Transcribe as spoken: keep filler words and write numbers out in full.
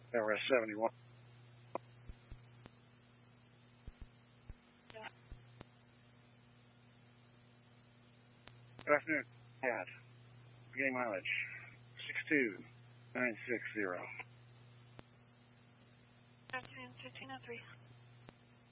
Everest seventy-one. Good afternoon. Cat. Beginning mileage. six two nine six zero. Afternoon, fifteen oh three.